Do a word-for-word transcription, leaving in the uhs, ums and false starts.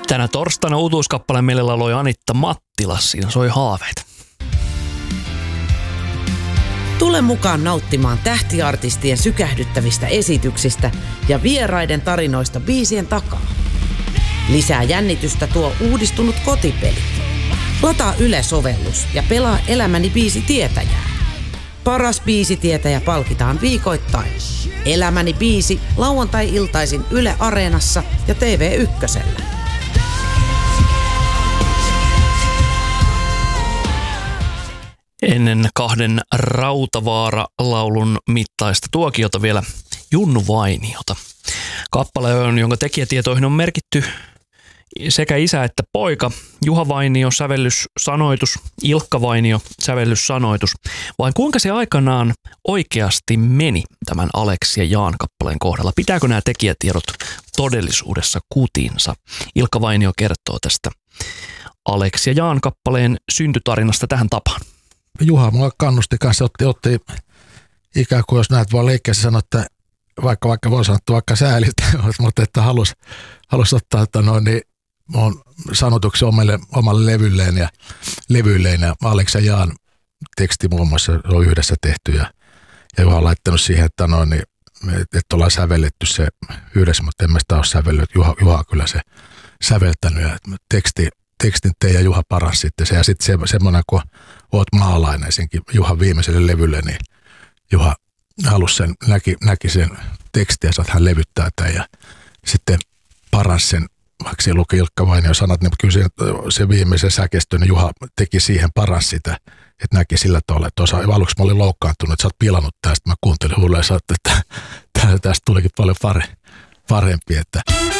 Tänä torstaina uutuuskappaleen meille lauloi Anitta Mattila. Siinä soi Haaveita. Tule mukaan nauttimaan tähtiartistien sykähdyttävistä esityksistä ja vieraiden tarinoista biisien takaa. Lisää jännitystä tuo uudistunut kotipeli. Lataa Yle-sovellus ja pelaa Elämäni biisitietäjää. Paras biisitietäjä palkitaan viikoittain. Elämäni biisi lauantai-iltaisin Yle Areenassa ja T V Ykkösellä. Ennen kahden Rautavaara-laulun mittaista tuokiota vielä Junnu Vainiota. Kappale on, jonka tekijätietoihin on merkitty sekä isä että poika. Juha Vainio, sävellyssanoitus, Ilkka Vainio, sävellyssanoitus. Vai kuinka se aikanaan oikeasti meni tämän Aleksi ja Jaan kappaleen kohdalla? Pitääkö nämä tekijätiedot todellisuudessa kutinsa? Ilkka Vainio kertoo tästä Aleksi ja Jaan kappaleen syntytarinasta tähän tapaan. Juha mua kannusti kanssa, otti, otti ikään kuin jos näet vaan leikkeessä sanoa, että vaikka, vaikka voi sanoa, vaikka säälistä, mutta että halusi halus ottaa, että noin, niin on sanotuksi omalle, omalle levylleen ja levyilleen ja Aleksi ja Jaan teksti muun muassa on yhdessä tehty ja, ja Juha on laittanut siihen, että noin, niin, että ollaan sävelletty se yhdessä, mutta en mä sitä ole sävellyt. Juha, Juha on kyllä se säveltänyt ja teksti, tekstin te ja Juha paras sitten se ja sitten se, semmoinen, kun oot maalainen senkin Juhan viimeiselle levylle, niin Juha halusi sen, näki, näki sen tekstin ja saat hän levyttää tämän ja sitten paras sen, vaikka se luki Ilkka Vainio sanat, niin kyllä se, se viimeisen säkestö, niin Juha teki siihen paras sitä, että näki sillä tavalla, että osa, aluksi mä olin loukkaantunut, että sä oot pilannut tästä, mä kuuntelin huuleen ja sanoin, että tästä tulikin paljon pare, parempi, että